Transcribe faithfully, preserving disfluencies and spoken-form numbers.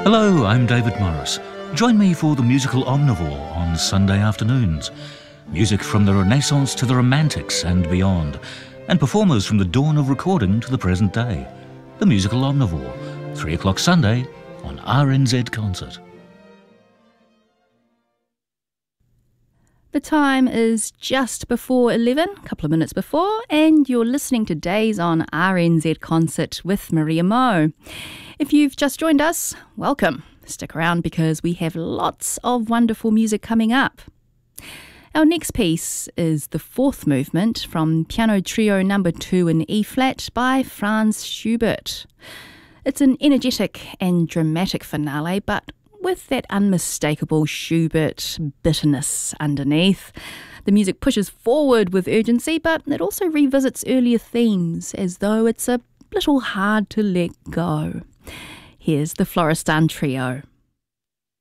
Hello, I'm David Morris. Join me for the musical Omnivore on Sunday afternoons. Music from the Renaissance to the Romantics and beyond, and performers from the dawn of recording to the present day. The musical Omnivore, three o'clock Sunday on R N Z Concert. The time is just before eleven, a couple of minutes before, and you're listening to Days on R N Z Concert with Maria Moe. If you've just joined us, welcome. Stick around because we have lots of wonderful music coming up. Our next piece is the fourth movement from Piano Trio number two in E-flat by Franz Schubert. It's an energetic and dramatic finale, but with that unmistakable Schubert bitterness underneath. The music pushes forward with urgency, but it also revisits earlier themes as though it's a little hard to let go. Here's the Florestan Trio.